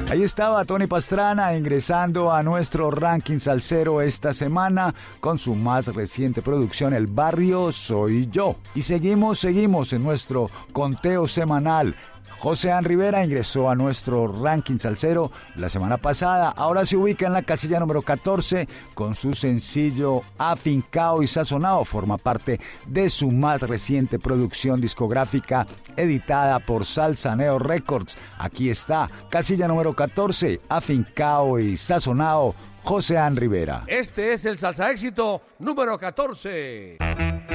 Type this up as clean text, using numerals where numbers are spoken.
Ahí estaba Tony Pastrana ingresando a nuestro ranking salsero esta semana con su más reciente producción, El Barrio Soy Yo. Y seguimos en nuestro conteo semanal. José Rivera ingresó a nuestro ranking salsero la semana pasada. Ahora se ubica en la casilla número 14 con su sencillo Afincao y Sazonado. Forma parte de su más reciente producción discográfica editada por Salsaneo Records. Aquí está, casilla número 14, Afincao y Sazonado, José Rivera. Este es el salsa éxito número 14.